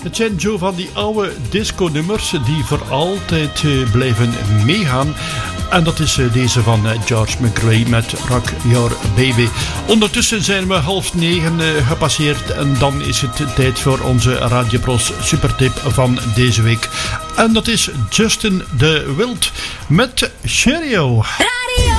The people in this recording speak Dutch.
Het zijn zo van die oude disco-nummers die voor altijd blijven meegaan. En dat is deze van George McRae met Rock Your Baby. Ondertussen zijn we 8:30 gepasseerd en dan is het tijd voor onze Radio Pros supertip van deze week. En dat is Justin de Wild met Cheerio.